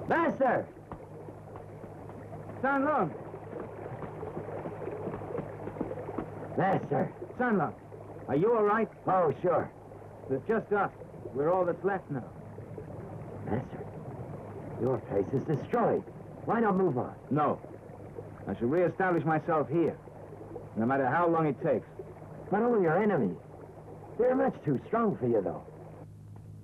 Master! Sanlong! Master! Sanlong, are you all right? Oh, sure. There's just us. We're all that's left now. Master, your place is destroyed. Why not move on? No. I shall reestablish myself here, no matter how long it takes. But all your enemies, they're much too strong for you, though.